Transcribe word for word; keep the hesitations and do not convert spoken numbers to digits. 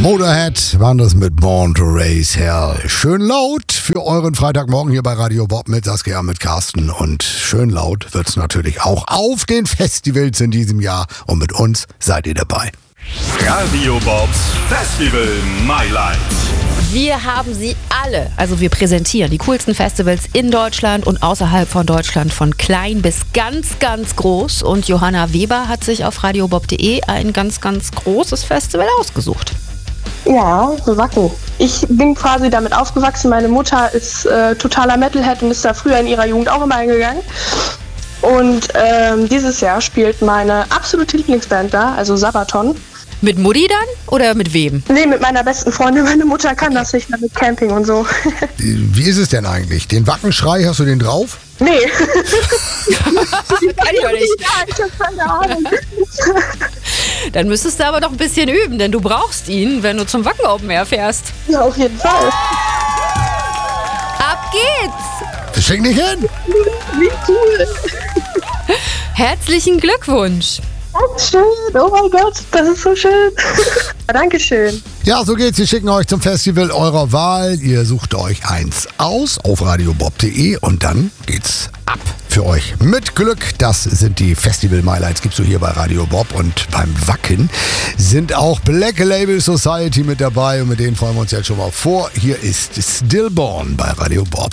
Motorhead waren das mit Born to Raise Hell. Schön laut für euren Freitagmorgen hier bei Radio Bob mit Saskia, mit Carsten. Und schön laut wird's natürlich auch auf den Festivals in diesem Jahr. Und mit uns seid ihr dabei. Radio Bobs Festival Mailand. Wir haben sie alle, also wir präsentieren die coolsten Festivals in Deutschland und außerhalb von Deutschland, von klein bis ganz, ganz groß. Und Johanna Weber hat sich auf radiobob punkt de ein ganz, ganz großes Festival ausgesucht. Ja, so Wacken. Ich bin quasi damit aufgewachsen. Meine Mutter ist äh, totaler Metalhead und ist da früher in ihrer Jugend auch immer hingegangen. Und ähm, dieses Jahr spielt meine absolute Lieblingsband da, also Sabaton. Mit Mutti dann oder mit wem? Nee, mit meiner besten Freundin. Meine Mutter kann das nicht mehr mit Camping und so. Wie ist es denn eigentlich? Den Wackenschrei, hast du den drauf? Nee. Kann ich doch nicht. Ja, ich hab keine Ahnung. Dann müsstest du aber noch ein bisschen üben, denn du brauchst ihn, wenn du zum Wacken Open Air fährst. Ja, auf jeden Fall. Ab geht's! Das schickt nicht hin! Wie cool. Herzlichen Glückwunsch! Dankeschön. Oh mein Gott, das ist so schön. Dankeschön. Ja, so geht's. Wir schicken euch zum Festival eurer Wahl. Ihr sucht euch eins aus auf radiobob punkt de und dann geht's ab für euch. Mit Glück, das sind die Festival-Highlights, gibst du hier bei Radio Bob. Und beim Wacken sind auch Black Label Society mit dabei und mit denen freuen wir uns jetzt schon mal vor. Hier ist Stillborn bei Radio Bob.